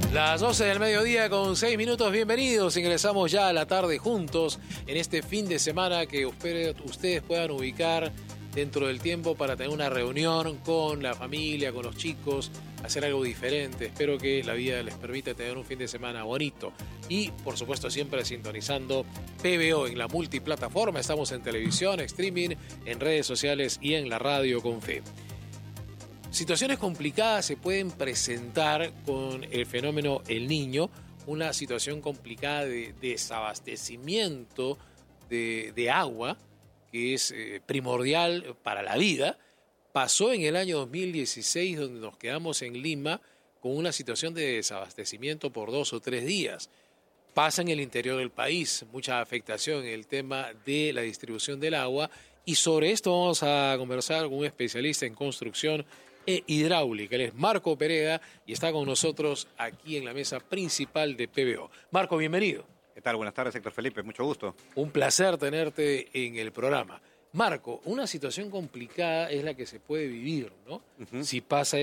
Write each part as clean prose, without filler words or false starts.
Las 12 del mediodía con 6 minutos, bienvenidos. Ingresamos ya a la tarde juntos en este fin de semana que ustedes puedan ubicar dentro del tiempo para tener una reunión con la familia, con los chicos, hacer algo diferente. Espero que la vida les permita tener un fin de semana bonito. Y, por supuesto, siempre sintonizando PBO en la multiplataforma. Estamos en televisión, streaming, en redes sociales y en la radio con fe. Situaciones complicadas se pueden presentar con el fenómeno El Niño, una situación complicada de desabastecimiento de agua, que es primordial para la vida. Pasó en el año 2016, donde nos quedamos en Lima con una situación de desabastecimiento por 2 o 3 días. Pasa en el interior del país, mucha afectación en el tema de la distribución del agua, y sobre esto vamos a conversar con un especialista en construcción e hidráulica. Él es Marco Pereda y está con nosotros aquí en la mesa principal de PBO. Marco, bienvenido. ¿Qué tal? Buenas tardes, Héctor Felipe. Mucho gusto. Un placer tenerte en el programa. Marco, una situación complicada es la que se puede vivir, ¿no? Si pasa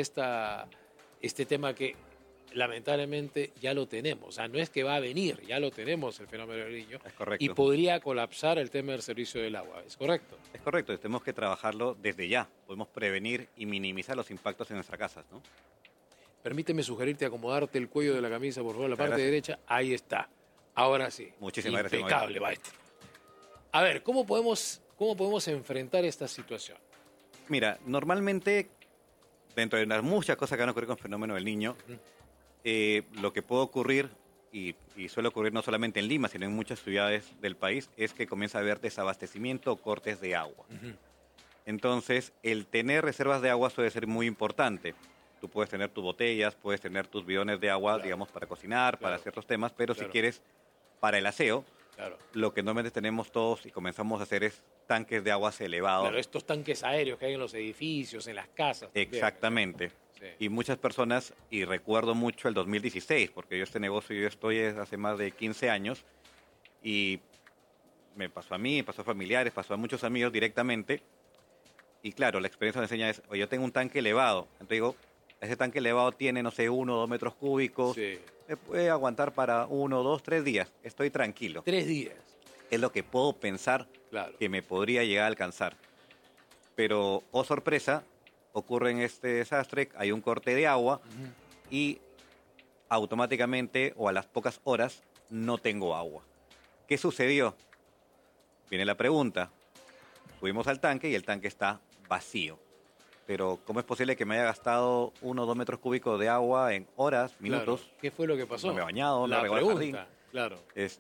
este tema que lamentablemente ya lo tenemos. O sea, no es que va a venir, ya lo tenemos, el fenómeno del Niño. Es correcto. Y podría colapsar el tema del servicio del agua. ¿Es correcto? Es correcto. Tenemos que trabajarlo desde ya. Podemos prevenir y minimizar los impactos en nuestras casas, ¿no? Permíteme sugerirte acomodarte el cuello de la camisa, por favor, la parte derecha. Ahí está. Ahora sí. Muchísimas gracias. Impecable, maestro. A ver, ¿cómo podemos enfrentar esta situación? Mira, normalmente, dentro de las muchas cosas que van a ocurrir con el fenómeno del Niño, lo que puede ocurrir, y suele ocurrir no solamente en Lima, sino en muchas ciudades del país, es que comienza a haber desabastecimiento o cortes de agua. Entonces, el tener reservas de agua suele ser muy importante. Tú puedes tener tus botellas, puedes tener tus bidones de agua, digamos, para cocinar, para ciertos temas, pero si quieres para el aseo, lo que normalmente tenemos todos y comenzamos a hacer es tanques de aguas elevados. Claro, estos tanques aéreos que hay en los edificios, en las casas. Exactamente. Sí. Y muchas personas, y recuerdo mucho el 2016, porque yo este negocio yo estoy hace más de 15 años, y me pasó a mí, pasó a familiares, pasó a muchos amigos directamente, y claro, la experiencia me enseña es, oye, yo tengo un tanque elevado, entonces digo, ese tanque elevado tiene, no sé, 1 o 2 metros cúbicos, me puede aguantar para 1, 2, 3 días, estoy tranquilo. 3 días. Es lo que puedo pensar que me podría llegar a alcanzar. Pero, oh sorpresa, ocurre en este desastre, hay un corte de agua y automáticamente o a las pocas horas no tengo agua. ¿Qué sucedió? Viene la pregunta. Subimos al tanque y el tanque está vacío. Pero ¿cómo es posible que me haya gastado 1 o 2 metros cúbicos de agua en horas, minutos? Claro. ¿Qué fue lo que pasó? No me he bañado, no he regado el jardín. Claro.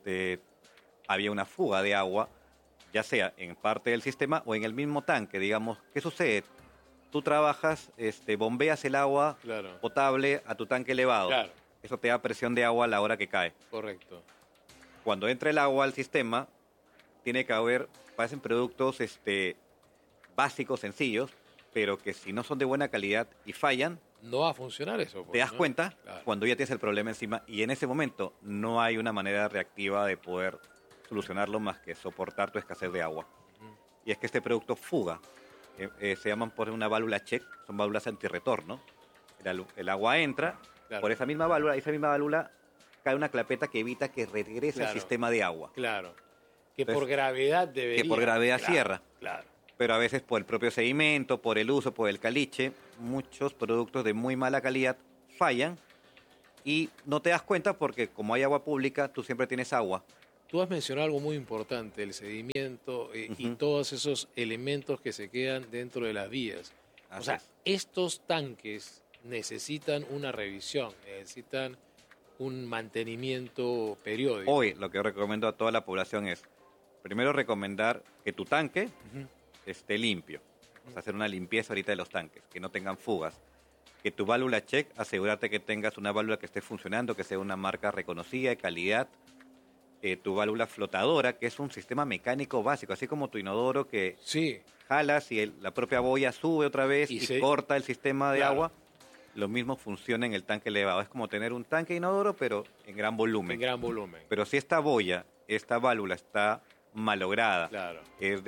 Había una fuga de agua, ya sea en parte del sistema o en el mismo tanque, digamos. ¿Qué sucede? Tú trabajas, bombeas el agua potable a tu tanque elevado. Claro. Eso te da presión de agua a la hora que cae. Correcto. Cuando entra el agua al sistema, tiene que haber, parecen productos básicos, sencillos, pero que si no son de buena calidad y fallan, no va a funcionar eso. Te das cuenta cuando ya tienes el problema encima y en ese momento no hay una manera reactiva de poder solucionarlo más que soportar tu escasez de agua. Y es que este producto fuga. Se llaman por una válvula check, son válvulas antirretorno. El agua entra, por esa misma válvula cae una clapeta que evita que regrese al sistema de agua. Claro. Que entonces, por gravedad debería. Que por gravedad cierra. Claro. Pero a veces por el propio sedimento, por el uso, por el caliche, muchos productos de muy mala calidad fallan y no te das cuenta porque como hay agua pública, tú siempre tienes agua. Tú has mencionado algo muy importante, el sedimento y todos esos elementos que se quedan dentro de las vías. O sea, estos tanques necesitan una revisión, necesitan un mantenimiento periódico. Hoy lo que yo recomiendo a toda la población es, primero recomendar que tu tanque esté limpio. O sea, hacer una limpieza ahorita de los tanques, que no tengan fugas. Que tu válvula check, asegúrate que tengas una válvula que esté funcionando, que sea una marca reconocida de calidad. Tu válvula flotadora, que es un sistema mecánico básico, así como tu inodoro que jalas y la propia boya sube otra vez y corta el sistema de agua. Lo mismo funciona en el tanque elevado. Es como tener un tanque inodoro, pero en gran volumen. En gran volumen. Pero si esta boya, esta válvula está malograda, es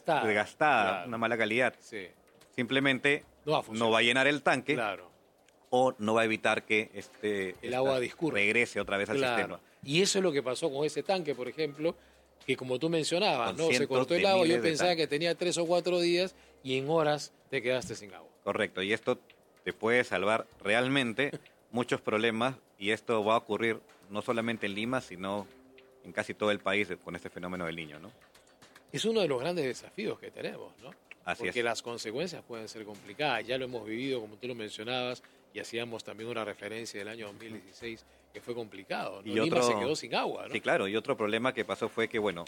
desgastada, una mala calidad, simplemente no va a llenar el tanque, o no va a evitar que el agua discurra, regrese otra vez al sistema. Y eso es lo que pasó con ese tanque, por ejemplo, que como tú mencionabas, Con ¿no? Se cientos cortó el de agua, yo miles de pensaba tanques. que tenía 3 o 4 días y en horas te quedaste sin agua. Correcto, y esto te puede salvar realmente muchos problemas, y esto va a ocurrir no solamente en Lima, sino en casi todo el país con este fenómeno del Niño, ¿no? Es uno de los grandes desafíos que tenemos, ¿no? Así Porque es. las consecuencias pueden ser complicadas. Ya lo hemos vivido, como tú lo mencionabas, y hacíamos también una referencia del año 2016, que fue complicado, ¿no? Y Lima otro- se quedó sin agua, ¿no? Sí, claro, y otro problema que pasó fue que, bueno,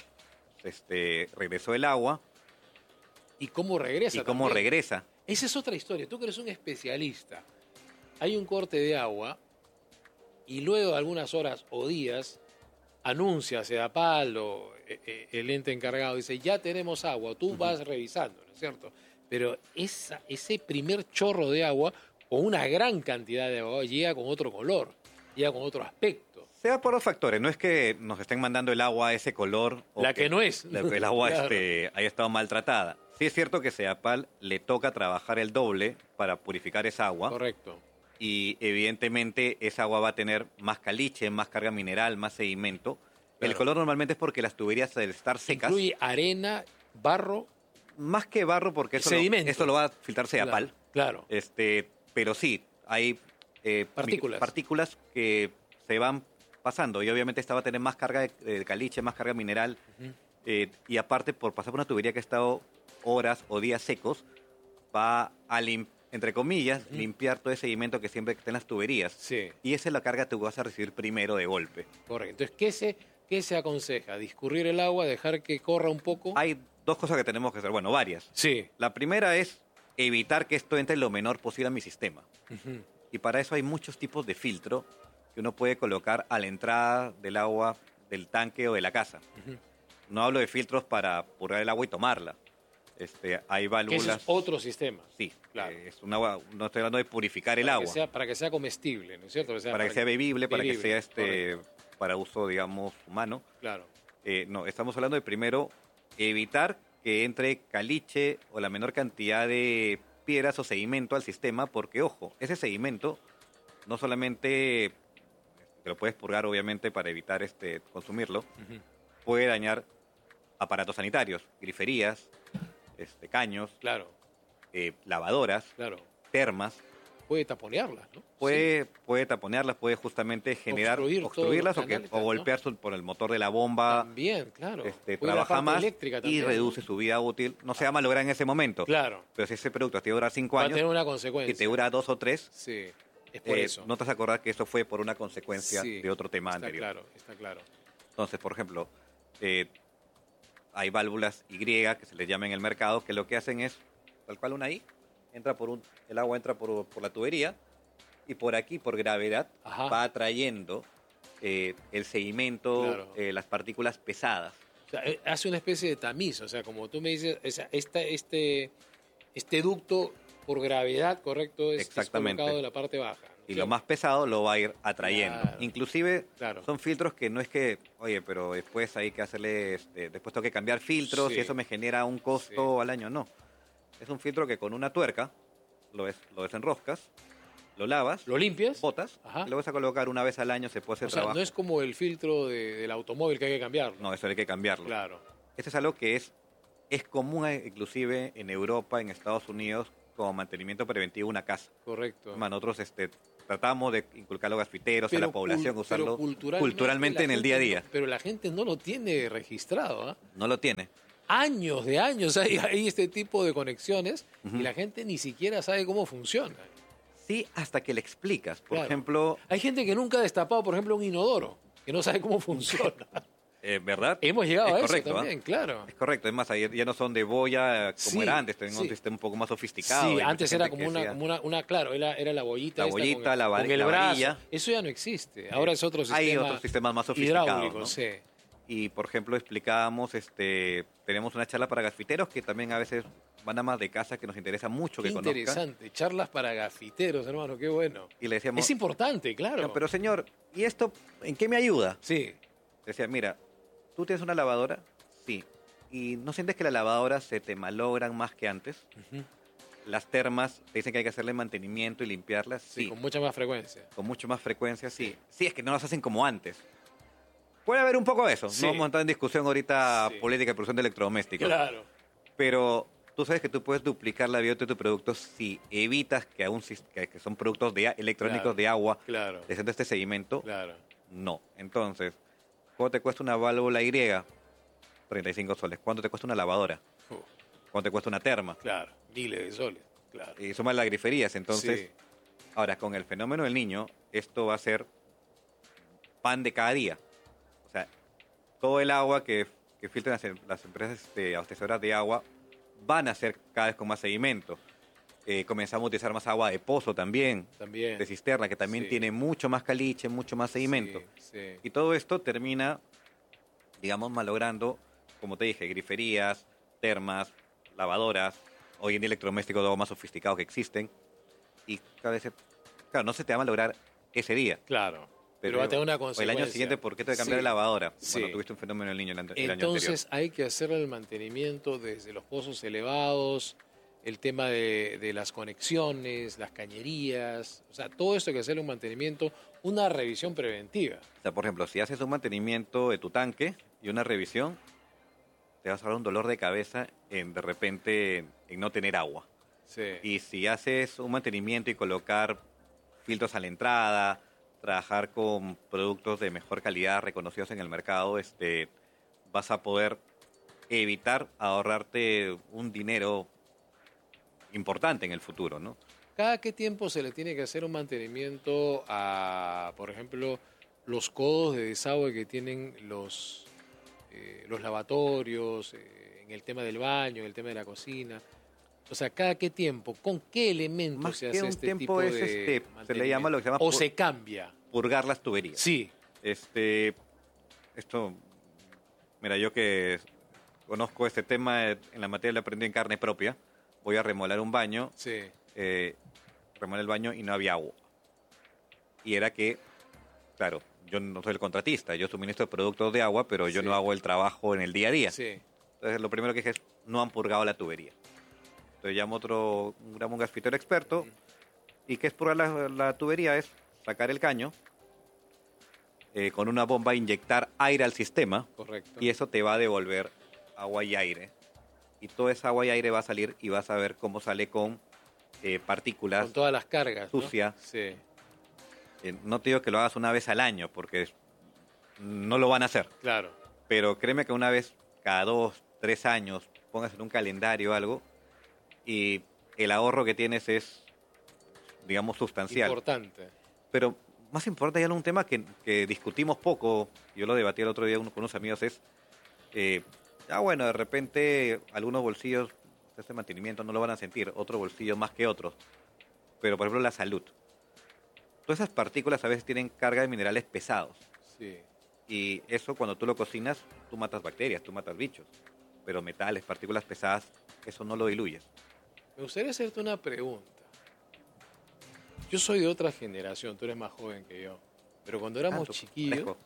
regresó el agua, ¿Y cómo regresa y cómo también? regresa. Esa es otra historia. Tú que eres un especialista. Hay un corte de agua y luego de algunas horas o días anuncia Sedapal o el ente encargado, dice, ya tenemos agua, tú vas revisando, ¿no es cierto? Pero ese primer chorro de agua, o una gran cantidad de agua, llega con otro color, llega con otro aspecto. Se da por dos factores, no es que nos estén mandando el agua a ese color, o La que no es. el agua Claro. haya estado maltratada. Sí es cierto que Sedapal le toca trabajar el doble para purificar esa agua, Correcto. y evidentemente esa agua va a tener más caliche, más carga mineral, más sedimento. Claro. El color normalmente es porque las tuberías, al estar secas, Incluye arena, barro, más que barro, porque sedimento. eso lo va a filtrar Sedapal. Claro. Pero sí, hay Partículas. que se van pasando, y obviamente esta va a tener más carga de caliche, más carga mineral, y aparte, por pasar por una tubería que ha estado horas o días secos, va a, entre comillas, limpiar todo ese sedimento que siempre está en las tuberías. Sí. Y esa es la carga que tú vas a recibir primero de golpe. Correcto. Entonces, ¿qué se aconseja? ¿Discurrir el agua, dejar que corra un poco? Hay dos cosas que tenemos que hacer, bueno, varias. Sí. La primera es evitar que esto entre lo menor posible a mi sistema. Ujú. Y para eso hay muchos tipos de filtro que uno puede colocar a la entrada del agua del tanque o de la casa. Ujú. No hablo de filtros para purgar el agua y tomarla. Hay Que válvulas. ese es otro sistema. Sí, Claro. es un agua, no estoy hablando de purificar el Para agua. para que sea comestible, ¿no es cierto? Para que sea bebible, para que sea Correcto. para uso, digamos, humano. Claro. No, estamos hablando de primero evitar que entre caliche o la menor cantidad de piedras o sedimento al sistema, porque, ojo, ese sedimento no solamente que lo puedes purgar, obviamente, para evitar consumirlo, Ujú. puede dañar aparatos sanitarios, griferías, caños, Claro, lavadoras, claro. termas. Puede taponearlas, ¿no? Puede taponearlas, puede justamente generar, Obstruir todos obstruirlas los o canales, golpear por el motor de la Sí. bomba. También, claro. Puede la Trabaja parte más eléctrica y también, ¿no? reduce su vida útil. No se va a malograr en ese momento. Claro. Pero si ese producto te dura 5 Va a años tener una y consecuencia. te dura 2 o 3, Sí, es por eso. no te vas a acordar que eso fue por una consecuencia Sí, de otro tema está anterior. claro, está claro. Entonces, por ejemplo, hay válvulas Y que se les llama en el mercado, que lo que hacen es, tal cual una I, el agua entra por la tubería, y por aquí, por gravedad, Ajá. va atrayendo el sedimento, Claro. las partículas pesadas. O sea, hace una especie de tamiz, o sea, como tú me dices, este ducto por gravedad, correcto, es Exactamente. colocado en la parte baja. ¿no? Y O sea, lo más pesado lo va a ir atrayendo. Claro. Inclusive Claro. son filtros que no es que, oye, pero después hay que hacerle, después tengo que cambiar filtros Sí. y eso me genera un costo al año. No. Es un filtro que con una tuerca lo desenroscas, lo lavas, ¿Lo limpias? botas, Ajá. y lo vas a colocar una vez al año, se puede hacer O sea, trabajo. no es como el filtro del automóvil que hay que cambiarlo. No, eso hay que cambiarlo. Claro. Este es algo que es común inclusive en Europa, en Estados Unidos, como mantenimiento preventivo de una casa. Correcto. Nosotros tratamos de inculcar a los gasfiteros, a la población, pero usarlo culturalmente culturalmente en la el día a gente día. pero la gente no lo tiene registrado. ¿Ah? No lo tiene. Años de años hay este tipo de conexiones Ujú. y la gente ni siquiera sabe cómo funciona. Sí, hasta que le explicas. Por Claro. ejemplo, Hay gente que nunca ha destapado, por ejemplo, un inodoro, que no sabe cómo funciona. ¿verdad? Hemos llegado Es a eso correcto, también, claro. Es correcto. Es más, ahí ya no son de boya como Sí, era antes, tenemos sí. un sistema un poco más sofisticado. Sí, Hay antes mucha era gente como que decía, claro, era la bollita. La esta bollita, con, la con el la brazo. varilla. Eso ya no existe. Ahora es otro sistema. Hay otros sistemas más sofisticados, hidráulico, ¿no? sí. Y, por ejemplo, explicábamos, tenemos una charla para gasfiteros que también a veces van a más de casa, que nos interesa mucho Qué que conozcan. interesante. Charlas para gafiteros, hermano, qué bueno. Y le decíamos, Es importante, claro. pero señor, ¿y esto en qué me ayuda? Sí, Decía, mira, ¿tú tienes una lavadora? Sí. ¿Y no sientes que las lavadoras se te malogran más que antes? ujú, las termas te dicen que hay que hacerle mantenimiento y limpiarlas, Sí, sí. con mucha más frecuencia. Con mucho más frecuencia, sí. Sí, es que no las hacen como antes. Puede haber un poco de eso. Sí. No vamos a entrar en discusión ahorita Sí. política de producción de electrodomésticos. Claro. Pero tú sabes que tú puedes duplicar la vida de tu producto si evitas que que son productos electrónicos Claro. de agua Claro. les entre este sedimento. Claro. No. Entonces, ¿cuánto te cuesta una válvula Y? 35 soles. ¿Cuánto te cuesta una lavadora? Uf, ¿Cuánto te cuesta una terma? claro. Miles de soles. Claro. Y suma las griferías. Entonces, Sí. ahora, con el fenómeno del niño, esto va a ser pan de cada día. O sea, todo el agua que filtran las empresas abastecedoras de agua van a ser cada vez con más sedimento. Comenzamos a utilizar más agua de pozo también, También. de cisterna, que también Sí. tiene mucho más caliche, mucho más sedimento. Sí. Y todo esto termina, digamos, malogrando, como te dije, griferías, termas, lavadoras, hoy en día electrodomésticos de agua más sofisticados que existen. Y cada vez, claro, no se te va a malograr ese día. Claro. Pero va a tener una o el consecuencia. año siguiente, ¿por qué te voy a cambiar Sí. de lavadora? Sí. Cuando tuviste un fenómeno del niño el año anterior. Entonces hay que hacerle el mantenimiento desde los pozos elevados, el tema de las conexiones, las cañerías, o sea, todo esto hay que hacerle un mantenimiento, una revisión preventiva. O sea, por ejemplo, si haces un mantenimiento de tu tanque y una revisión, te vas a dar un dolor de cabeza de repente en no tener agua. Sí. Y si haces un mantenimiento y colocar filtros a la entrada, trabajar con productos de mejor calidad reconocidos en el mercado, vas a poder evitar ahorrarte un dinero importante en el futuro, ¿no? ¿Cada qué tiempo se le tiene que hacer un mantenimiento a, por ejemplo, los codos de desagüe que tienen los lavatorios, en el tema del baño, en el tema de la cocina? O sea, ¿cada qué tiempo? ¿Con qué elementos Más se que hace un este tiempo tipo es, de se le llama lo que se llama o se cambia? purgar las tuberías. Sí. Esto, mira, yo que conozco este tema en la materia, lo aprendí en carne propia. Voy a remodelar un baño, Sí. remodelé el baño y no había agua. Y era que, claro, yo no soy el contratista, yo suministro productos de agua, pero yo Sí. no hago el trabajo en el día a día. Sí. Entonces, lo primero que dije es, no han purgado la tubería. Entonces llamo un gasfitero experto. ¿Y qué es purgar la tubería? Es sacar el caño, con una bomba inyectar aire al sistema, Correcto. y eso te va a devolver agua y aire. Y toda esa agua y aire va a salir y vas a ver cómo sale con partículas. Con todas las cargas, ¿no? sucia. Sí. No te digo que lo hagas una vez al año, porque no lo van a hacer. Claro. Pero créeme que una vez cada 2, 3 años pongas en un calendario algo y el ahorro que tienes es, digamos, sustancial. Importante. Pero más importante, ya un tema que discutimos poco, yo lo debatí el otro día con unos amigos, es, bueno, de repente algunos bolsillos de este mantenimiento no lo van a sentir, otros bolsillos más que otros. Pero, por ejemplo, la salud. Todas esas partículas a veces tienen carga de minerales pesados. Sí. Y eso, cuando tú lo cocinas, tú matas bacterias, tú matas bichos. Pero metales, partículas pesadas, eso no lo diluyes. Me gustaría hacerte una pregunta. Yo soy de otra generación, tú eres más joven que yo. Pero cuando éramos chiquillos, Lejos.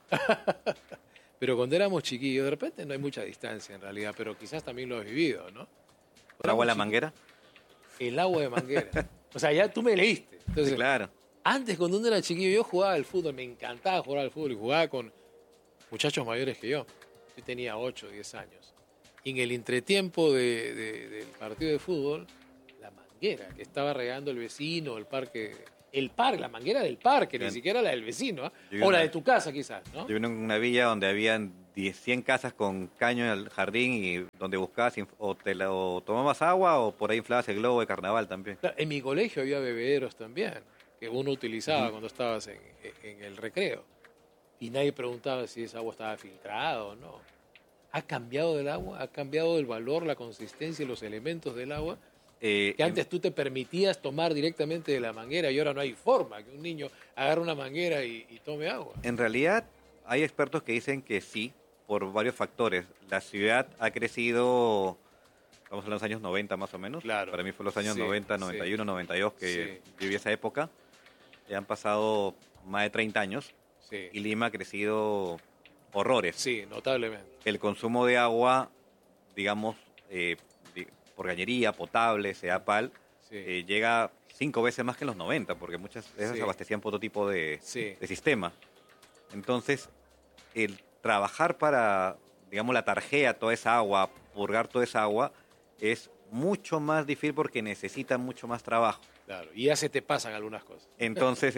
de repente no hay mucha distancia en realidad, pero quizás también lo has vivido, ¿no? ¿El agua de la Éramos manguera? El agua de manguera. O sea, ya tú me leíste. Entonces, Sí, claro. antes, cuando uno era chiquillo, yo jugaba al fútbol, me encantaba jugar al fútbol y jugaba con muchachos mayores que yo. Yo tenía 8 o 10 años. Y en el entretiempo del partido de fútbol, la manguera que estaba regando el vecino, la manguera del parque, ni Bien. siquiera la del vecino, ¿ah? Yo vi O la una- de tu casa quizás, ¿no? Yo vine en una villa donde habían 100 casas con caño en el jardín y donde buscabas o tomabas agua o por ahí inflabas el globo de carnaval también. Claro, en mi colegio había bebederos también, que uno utilizaba cuando estabas en el recreo. Y nadie preguntaba si esa agua estaba filtrada o no. ¿Ha cambiado el agua? ¿Ha cambiado el valor, la consistencia y los elementos del agua? Que antes tú te permitías tomar directamente de la manguera y ahora no hay forma que un niño agarre una manguera y tome agua. En realidad, hay expertos que dicen que sí, por varios factores. La ciudad ha crecido, vamos a los años 90 más o menos. Claro. Para mí fue los años Sí, 90, sí. 91, 92 que Sí. viví esa época. Ya han pasado más de 30 años Sí, y Lima ha crecido horrores. sí, notablemente. El consumo de agua, digamos, por cañería, potable, sea PAL, llega 5 veces más que en los 90, porque muchas veces abastecían por otro tipo de sistema. Entonces, el trabajar para, digamos, la tarjea, toda esa agua, purgar toda esa agua, es mucho más difícil porque necesita mucho más trabajo. Claro, y ya se te pasan algunas cosas. Entonces,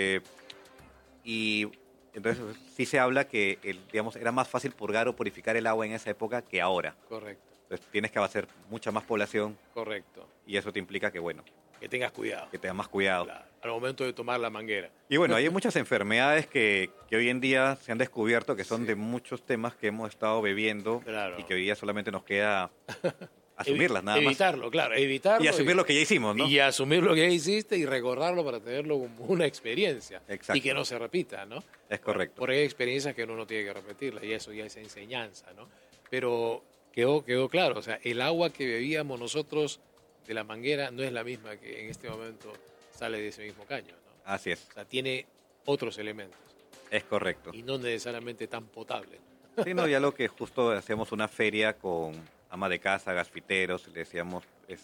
entonces sí se habla que, digamos, era más fácil purgar o purificar el agua en esa época que ahora. Correcto. Entonces tienes que abastecer mucha más población. Correcto. Y eso te implica que, bueno, que tengas cuidado. Que tengas más cuidado. Claro, al momento de tomar la manguera. Y bueno, hay muchas enfermedades que hoy en día se han descubierto que son de muchos temas que hemos estado bebiendo y que hoy día solamente nos queda asumirlas nada más. Evitarlo, claro, evitarlo. Y asumir lo que ya hicimos, ¿no? Y asumir lo que ya hiciste y recordarlo para tenerlo como una experiencia. Exacto. Y que no se repita, ¿no? Es correcto. Porque hay experiencias que uno no tiene que repetirlas y eso ya es enseñanza, ¿no? Pero quedó claro, o sea, el agua que bebíamos nosotros de la manguera no es la misma que en este momento sale de ese mismo caño, ¿no? Así es. O sea, tiene otros elementos. Es correcto. Y no necesariamente tan potable. Sí, no, ya lo que justo hacemos una feria con ama de casa, gasfiteros, le decíamos,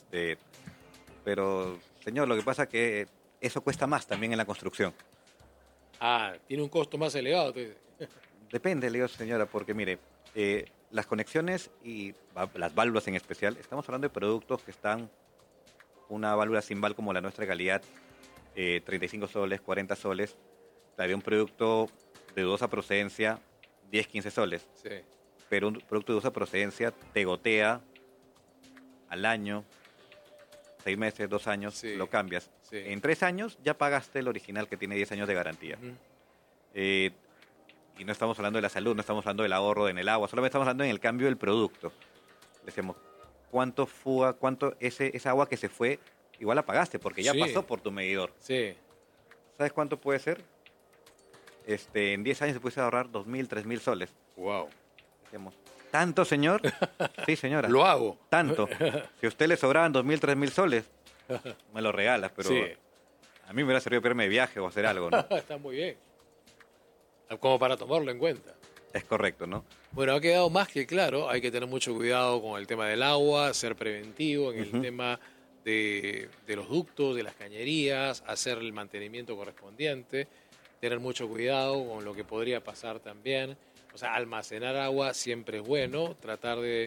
pero señor, lo que pasa es que eso cuesta más también en la construcción. Ah, tiene un costo más elevado. Depende, le digo, señora, porque mire, las conexiones y las válvulas en especial, estamos hablando de productos que están, una válvula Simbal como la nuestra de calidad, 35 soles, 40 soles, había un producto de dudosa procedencia, 10, 15 soles. Sí. Pero un producto de dudosa procedencia te gotea al año, 6 meses, 2 años, lo cambias. Sí. En 3 años ya pagaste el original que tiene 10 años de garantía. Y no estamos hablando de la salud, no estamos hablando del ahorro en el agua, solamente estamos hablando en el cambio del producto. Decimos, ¿cuánto esa agua que se fue, igual la pagaste porque ya pasó por tu medidor? Sí. ¿Sabes cuánto puede ser? En 10 años se puede ahorrar 2.000, 3.000 soles. Wow. Decimos, ¿tanto, señor? Sí, señora. Lo hago. Tanto. Si a usted le sobraban 2.000, 3.000 soles, me lo regalas, pero a mí me hubiera servido para irme de viaje o hacer algo, ¿no? Está muy bien. Como para tomarlo en cuenta. Es correcto, ¿no? Bueno, ha quedado más que claro, hay que tener mucho cuidado con el tema del agua, ser preventivo en el tema de los ductos, de las cañerías, hacer el mantenimiento correspondiente, tener mucho cuidado con lo que podría pasar también. O sea, almacenar agua siempre es bueno, tratar de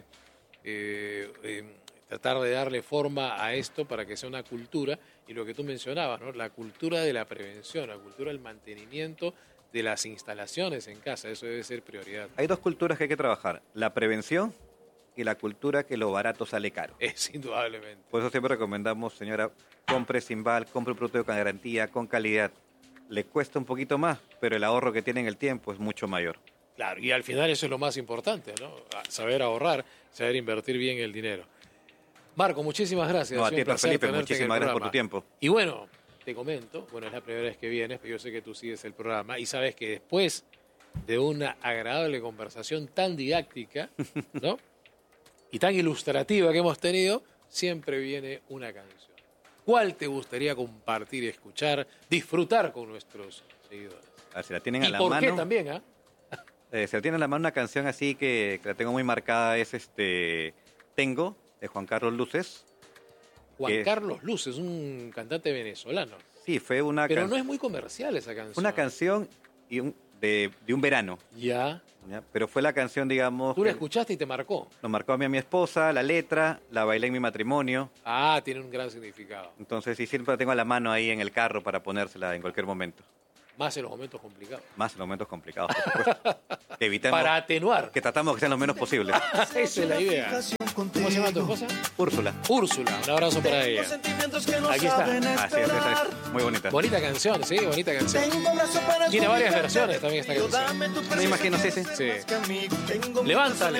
darle forma a esto para que sea una cultura. Y lo que tú mencionabas, ¿no? La cultura de la prevención, la cultura del mantenimiento de las instalaciones en casa, eso debe ser prioridad. Hay 2 culturas que hay que trabajar, la prevención y la cultura que lo barato sale caro. Es indudablemente. Por eso siempre recomendamos, señora, compre Simbal, compre un producto con garantía, con calidad. Le cuesta un poquito más, pero el ahorro que tiene en el tiempo es mucho mayor. Claro, y al final eso es lo más importante, ¿no? Saber ahorrar, saber invertir bien el dinero. Marco, muchísimas gracias. No, a ti, Felipe, muchísimas gracias por tu tiempo. Y bueno, te comento, es la primera vez que vienes, pero yo sé que tú sigues el programa y sabes que después de una agradable conversación tan didáctica, ¿no? Y tan ilustrativa que hemos tenido, siempre viene una canción. ¿Cuál te gustaría compartir, escuchar, disfrutar con nuestros seguidores? A ver, si la tienen a la mano. ¿Y por qué también, ah? Si la tienen a la mano una canción así que la tengo muy marcada es Tengo, de Juan Carlos Luces. Carlos Luces, un cantante venezolano. Sí, fue una Pero no es muy comercial esa canción. Una canción de un verano. Ya. Pero fue la canción, digamos... ¿Tú la escuchaste y te marcó? Nos marcó a mí, a mi esposa, la letra, la bailé en mi matrimonio. Ah, tiene un gran significado. Entonces, sí, siempre la tengo a la mano ahí en el carro para ponérsela en cualquier momento. Más en los momentos complicados. Más en los momentos complicados, por supuesto. Evitamos, para atenuar. Que tratamos que sean lo menos posible. Esa es la idea. ¿Cómo se llama tu esposa? Úrsula. Úrsula, un abrazo para ella. Aquí está. Así es, muy bonita. Bonita canción, sí, bonita canción. Tiene varias versiones también esta canción. Me imagino, sí. Levántale.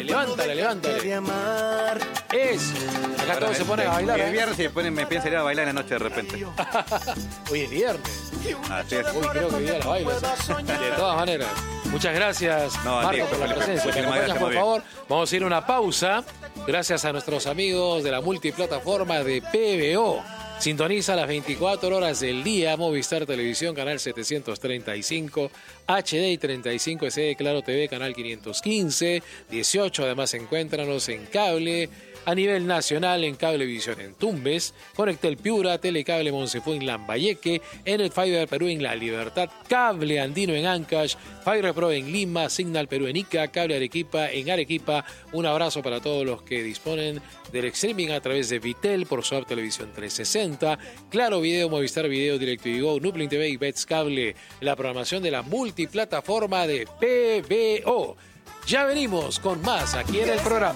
Acá todo se pone a bailar. El viernes me piensa ir a bailar en la noche de repente. Hoy es viernes. Así es. Uy, creo que hoy día la bailas. De todas maneras. Muchas gracias, Marco, por la presencia. ¿Me acompañas, por favor? Vamos a ir a una pausa. Gracias a nuestros amigos de la multiplataforma de PBO. Sintoniza las 24 horas del día Movistar Televisión, canal 735, HD y 35 SD, Claro TV, canal 515, 18. Además, encuéntranos en cable a nivel nacional en Cablevisión en Tumbes, Conectel Piura, Telecable Monsefú en Lambayeque, Enet Fiber Perú en La Libertad, Cable Andino en Ancash, Fiber Pro en Lima, Signal Perú en Ica, Cable Arequipa en Arequipa. Un abrazo para todos los que disponen del streaming a través de Vitel por su app Televisión 360, Claro Video, Movistar Video, DirecTV Go, Nuplin TV y Bets Cable. La programación de la multiplataforma de PBO. Ya venimos con más aquí en el programa.